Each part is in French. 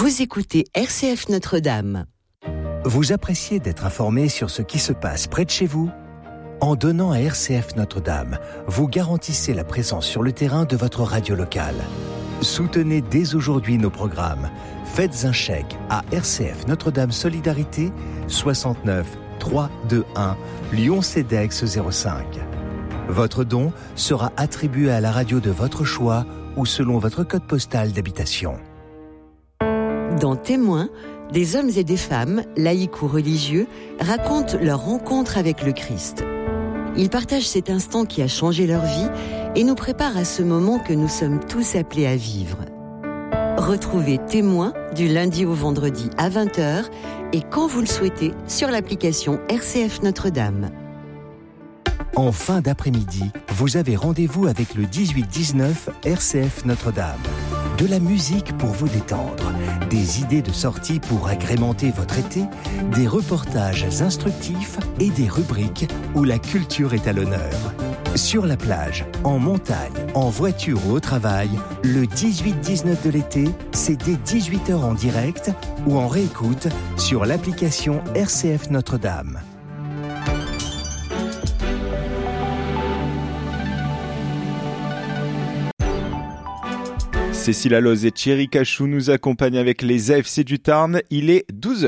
Vous écoutez RCF Notre-Dame. Vous appréciez d'être informé sur ce qui se passe près de chez vous ? En donnant à RCF Notre-Dame, vous garantissez la présence sur le terrain de votre radio locale. Soutenez dès aujourd'hui nos programmes. Faites un chèque à RCF Notre-Dame Solidarité 69 321 Lyon-Cedex 05. Votre don sera attribué à la radio de votre choix ou selon votre code postal d'habitation. Dans Témoins, des hommes et des femmes, laïcs ou religieux, racontent leur rencontre avec le Christ. Ils partagent cet instant qui a changé leur vie et nous préparent à ce moment que nous sommes tous appelés à vivre. Retrouvez Témoins du lundi au vendredi à 20h et quand vous le souhaitez sur l'application RCF Notre-Dame. En fin d'après-midi, vous avez rendez-vous avec le 18-19 RCF Notre-Dame. De la musique pour vous détendre, des idées de sortie pour agrémenter votre été, des reportages instructifs et des rubriques où la culture est à l'honneur. Sur la plage, en montagne, en voiture ou au travail, le 18-19 de l'été, c'est dès 18h en direct ou en réécoute sur l'application RCF Notre-Dame. Cécile Alloz et Thierry Cachou nous accompagnent avec les AFC du Tarn. Il est 12h.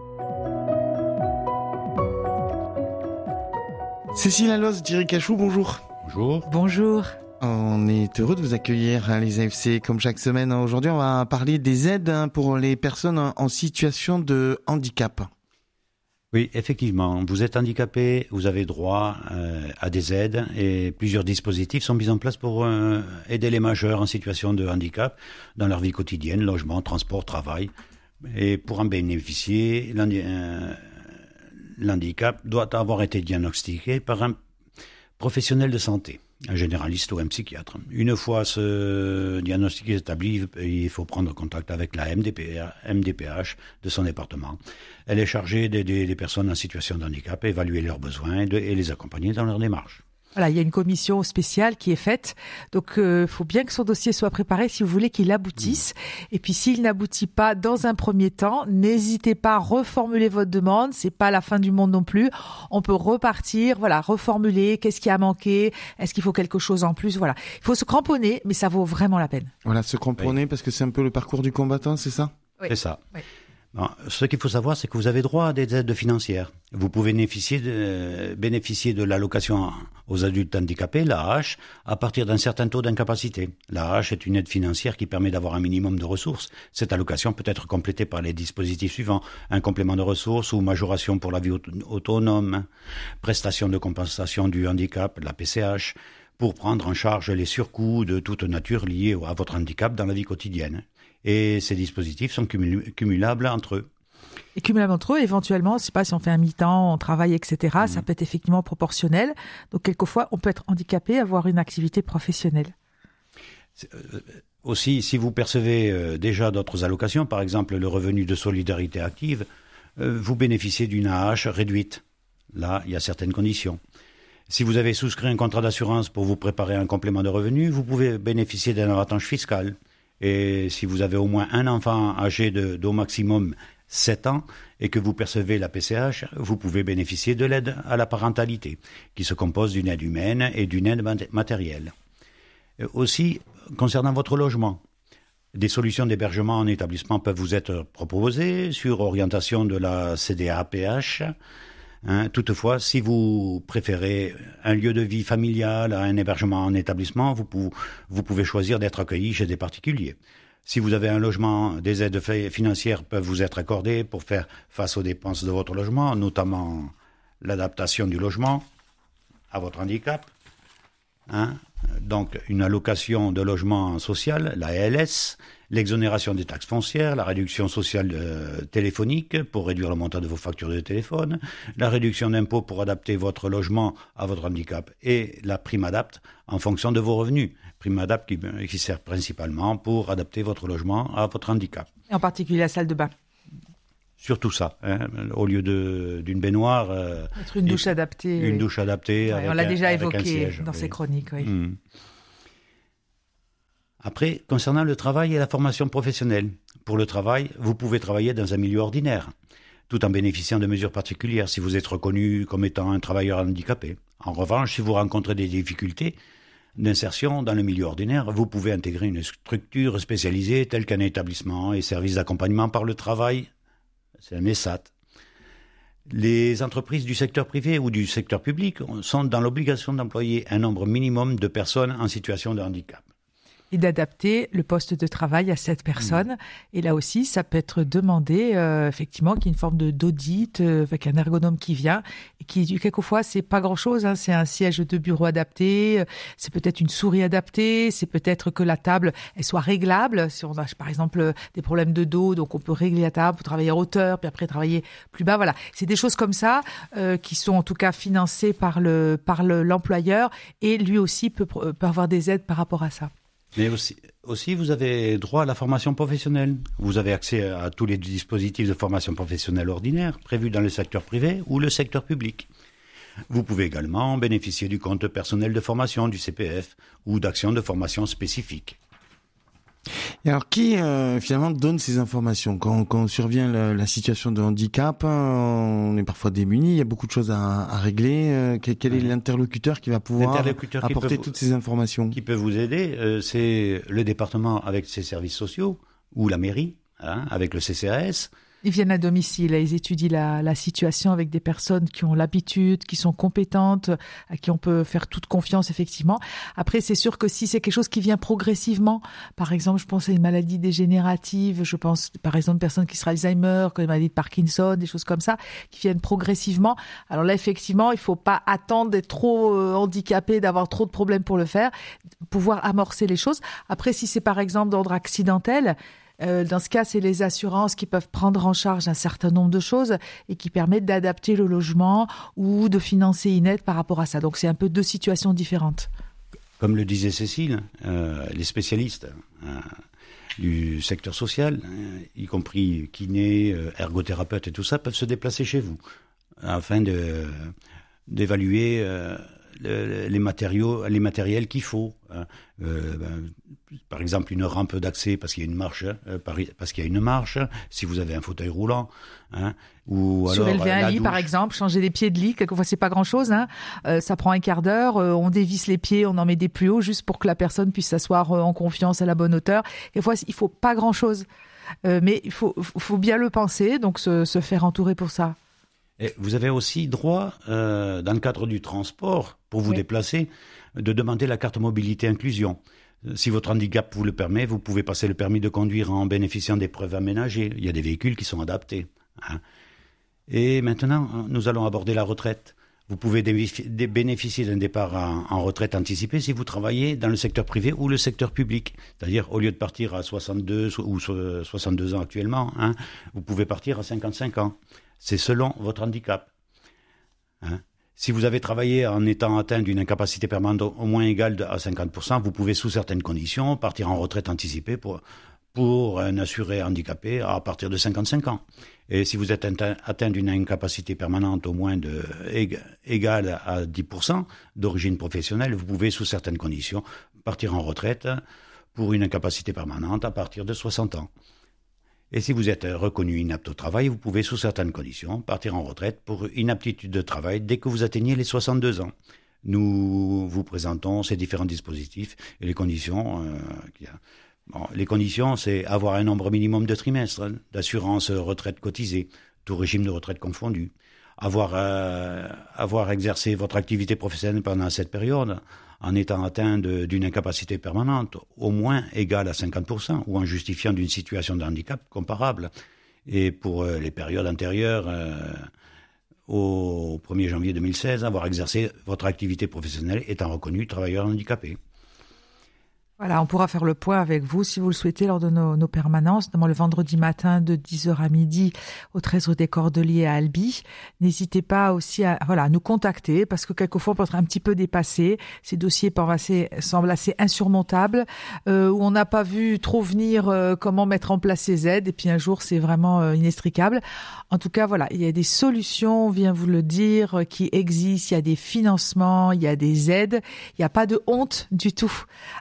Cécile Alloz, Thierry Cachou, bonjour. Bonjour. Bonjour. On est heureux de vous accueillir, les AFC, comme chaque semaine. Aujourd'hui, on va parler des aides pour les personnes en situation de handicap. Oui, effectivement, vous êtes handicapé, vous avez droit à des aides et plusieurs dispositifs sont mis en place pour aider les majeurs en situation de handicap dans leur vie quotidienne, logement, transport, travail. Et pour en bénéficier, l'handicap doit avoir été diagnostiqué par un professionnel de santé, un généraliste ou un psychiatre. Une fois ce diagnostic établi, il faut prendre contact avec la MDPH de son département. Elle est chargée d'aider les personnes en situation de handicap, évaluer leurs besoins et les accompagner dans leur démarche. Voilà, il y a une commission spéciale qui est faite. Donc, faut bien que son dossier soit préparé si vous voulez qu'il aboutisse. Et puis, s'il n'aboutit pas dans un premier temps, n'hésitez pas à reformuler votre demande. C'est pas la fin du monde non plus. On peut repartir, voilà, reformuler. Qu'est-ce qui a manqué? Est-ce qu'il faut quelque chose en plus? Voilà. Il faut se cramponner, mais ça vaut vraiment la peine. Voilà, se cramponner parce que c'est un peu le parcours du combattant, c'est ça? Oui. C'est ça. Oui. Bon, ce qu'il faut savoir, c'est que vous avez droit à des aides financières. Vous pouvez bénéficier de l'allocation aux adultes handicapés, l'AH, à partir d'un certain taux d'incapacité. L'AH est une aide financière qui permet d'avoir un minimum de ressources. Cette allocation peut être complétée par les dispositifs suivants: un complément de ressources ou majoration pour la vie autonome, prestation de compensation du handicap, la PCH, pour prendre en charge les surcoûts de toute nature liés à votre handicap dans la vie quotidienne. Et ces dispositifs sont cumulables entre eux. Et cumulables entre eux, éventuellement, je ne sais pas si on fait un mi-temps, on travaille, etc., ça peut être effectivement proportionnel. Donc, quelquefois, on peut être handicapé, avoir une activité professionnelle. Aussi, si vous percevez déjà d'autres allocations, par exemple le revenu de solidarité active, vous bénéficiez d'une AH réduite. Là, il y a certaines conditions. Si vous avez souscrit un contrat d'assurance pour vous préparer un complément de revenu, vous pouvez bénéficier d'un avantage fiscal. Et si vous avez au moins un enfant âgé d'au maximum 7 ans et que vous percevez la PCH, vous pouvez bénéficier de l'aide à la parentalité, qui se compose d'une aide humaine et d'une aide matérielle. Aussi, concernant votre logement, des solutions d'hébergement en établissement peuvent vous être proposées sur orientation de la CDAPH. Toutefois, si vous préférez un lieu de vie familial à un hébergement en établissement, vous pouvez choisir d'être accueilli chez des particuliers. Si vous avez un logement, des aides financières peuvent vous être accordées pour faire face aux dépenses de votre logement, notamment l'adaptation du logement à votre handicap. Donc, une allocation de logement social, la ALS, l'exonération des taxes foncières, la réduction sociale téléphonique pour réduire le montant de vos factures de téléphone, la réduction d'impôts pour adapter votre logement à votre handicap et la prime adapt en fonction de vos revenus. Prime adapt qui sert principalement pour adapter votre logement à votre handicap. Et en particulier la salle de bain. Surtout ça, au lieu d'une baignoire. Être une douche adaptée. Une douche adaptée. Ouais, on l'a déjà évoqué siège, dans ces chroniques. Oui. Après, concernant le travail et la formation professionnelle, pour le travail, vous pouvez travailler dans un milieu ordinaire, tout en bénéficiant de mesures particulières si vous êtes reconnu comme étant un travailleur handicapé. En revanche, si vous rencontrez des difficultés d'insertion dans le milieu ordinaire, vous pouvez intégrer une structure spécialisée telle qu'un établissement et service d'accompagnement par le travail, c'est un ESAT. Les entreprises du secteur privé ou du secteur public sont dans l'obligation d'employer un nombre minimum de personnes en situation de handicap. Et d'adapter le poste de travail à cette personne. Et là aussi, ça peut être demandé, effectivement, qu'il y ait une forme d'audit avec un ergonome qui vient et qui, quelquefois, c'est pas grand-chose. Hein, c'est un siège de bureau adapté, c'est peut-être une souris adaptée, c'est peut-être que la table, elle soit réglable. Si on a, par exemple, des problèmes de dos, donc on peut régler la table pour travailler en hauteur, puis après travailler plus bas. Voilà, c'est des choses comme ça qui sont en tout cas financées par l'employeur et lui aussi peut avoir des aides par rapport à ça. Mais aussi, vous avez droit à la formation professionnelle. Vous avez accès à tous les dispositifs de formation professionnelle ordinaire prévus dans le secteur privé ou le secteur public. Vous pouvez également bénéficier du compte personnel de formation, du CPF, ou d'actions de formation spécifiques. Et alors, qui finalement donne ces informations quand survient la situation de handicap? On est parfois démunis, il y a beaucoup de choses à régler. Quel est l'interlocuteur qui va pouvoir apporter toutes ces informations? Qui peut vous aider, c'est le département avec ses services sociaux, ou la mairie, avec le CCAS. Ils viennent à domicile, ils étudient la situation avec des personnes qui ont l'habitude, qui sont compétentes, à qui on peut faire toute confiance, effectivement. Après, c'est sûr que si c'est quelque chose qui vient progressivement, par exemple, je pense à une maladie dégénérative, je pense, par exemple, une personne qui sera Alzheimer, comme une maladie de Parkinson, des choses comme ça, qui viennent progressivement. Alors là, effectivement, il faut pas attendre d'être trop handicapé, d'avoir trop de problèmes pour le faire, pouvoir amorcer les choses. Après, si c'est par exemple d'ordre accidentel, dans ce cas, c'est les assurances qui peuvent prendre en charge un certain nombre de choses et qui permettent d'adapter le logement ou de financer une aide par rapport à ça. Donc, c'est un peu deux situations différentes. Comme le disait Cécile, les spécialistes du secteur social, y compris kinés, ergothérapeutes et tout ça, peuvent se déplacer chez vous afin d'évaluer les matériels qu'il faut. Par exemple, une rampe d'accès parce qu'il y a une marche, si vous avez un fauteuil roulant, ou alors surélever un lit, par exemple, changer les pieds de lit, quelquefois c'est pas grand-chose, ça prend un quart d'heure, on dévisse les pieds, on en met des plus hauts juste pour que la personne puisse s'asseoir en confiance à la bonne hauteur. Quelquefois, il faut pas grand-chose, mais il faut bien le penser, donc se faire entourer pour ça. Et vous avez aussi droit, dans le cadre du transport, pour vous déplacer, de demander la carte mobilité inclusion. Si votre handicap vous le permet, vous pouvez passer le permis de conduire en bénéficiant d'épreuves aménagées. Il y a des véhicules qui sont adaptés. Et maintenant, nous allons aborder la retraite. Vous pouvez bénéficier d'un départ en retraite anticipée si vous travaillez dans le secteur privé ou le secteur public. C'est-à-dire, au lieu de partir à 62 ou 62 ans actuellement, vous pouvez partir à 55 ans. C'est selon votre handicap. Si vous avez travaillé en étant atteint d'une incapacité permanente au moins égale à 50%, vous pouvez, sous certaines conditions, partir en retraite anticipée pour un assuré handicapé à partir de 55 ans. Et si vous êtes atteint d'une incapacité permanente au moins égale à 10% d'origine professionnelle, vous pouvez, sous certaines conditions, partir en retraite pour une incapacité permanente à partir de 60 ans. Et si vous êtes reconnu inapte au travail, vous pouvez, sous certaines conditions, partir en retraite pour inaptitude de travail dès que vous atteignez les 62 ans. Nous vous présentons ces différents dispositifs et les conditions. Les conditions, c'est avoir un nombre minimum de trimestres d'assurance retraite cotisée, tout régime de retraite confondu. Avoir exercé votre activité professionnelle pendant cette période en étant atteint d'une incapacité permanente au moins égale à 50% ou en justifiant d'une situation de handicap comparable. Et pour les périodes antérieures au 1er janvier 2016, avoir exercé votre activité professionnelle étant reconnu travailleur handicapé. Voilà, on pourra faire le point avec vous si vous le souhaitez lors de nos permanences, notamment le vendredi matin de 10h à midi au 13 rue des Cordeliers à Albi. N'hésitez pas aussi à nous contacter parce que quelquefois on peut être un petit peu dépassé. Ces dossiers semblent assez insurmontables, où on n'a pas vu trop venir comment mettre en place ces aides et puis un jour c'est vraiment inextricable. En tout cas, voilà, il y a des solutions, on vient vous le dire, qui existent. Il y a des financements, il y a des aides. Il n'y a pas de honte du tout à demander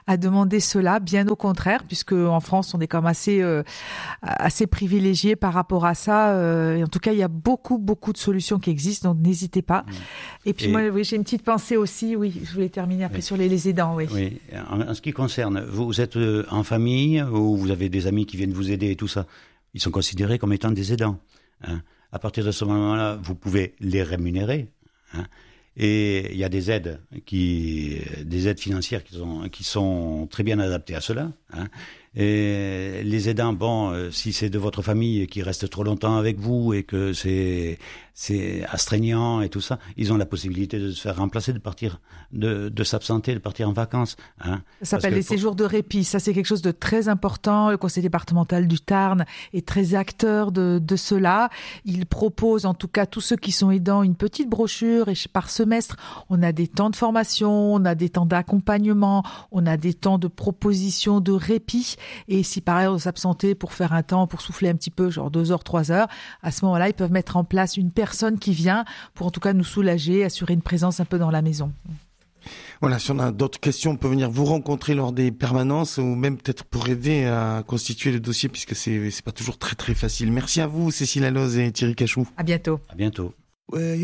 demander cela, bien au contraire, puisque en France, on est quand même assez privilégié par rapport à ça. Et en tout cas, il y a beaucoup de solutions qui existent, donc n'hésitez pas. Et puis moi, oui, j'ai une petite pensée aussi. Oui, je voulais terminer après sur les aidants. Oui. Oui. En ce qui concerne, vous êtes en famille ou vous avez des amis qui viennent vous aider et tout ça, ils sont considérés comme étant des aidants. Hein. À partir de ce moment-là, vous pouvez les rémunérer. Hein. Et il y a des aides financières qui sont très bien adaptées à cela. Hein. Et les aidants, si c'est de votre famille qui reste trop longtemps avec vous et que c'est astreignant et tout ça, ils ont la possibilité de se faire remplacer, de partir, de s'absenter, de partir en vacances. Hein. Ça s'appelle les séjours de répit. Ça, c'est quelque chose de très important. Le conseil départemental du Tarn est très acteur de cela. Il propose, en tout cas, tous ceux qui sont aidants, une petite brochure et par semestre, on a des temps de formation, on a des temps d'accompagnement, on a des temps de proposition, de répit. Et si par ailleurs on s'absenter pour faire un temps, pour souffler un petit peu, genre 2 heures, 3 heures, à ce moment-là, ils peuvent mettre en place une personne qui vient pour en tout cas nous soulager, assurer une présence un peu dans la maison. Voilà, si on a d'autres questions, on peut venir vous rencontrer lors des permanences ou même peut-être pour aider à constituer le dossier puisque c'est pas toujours très très facile. Merci à vous, Cécile Alloz et Thierry Cachou. À bientôt. À bientôt.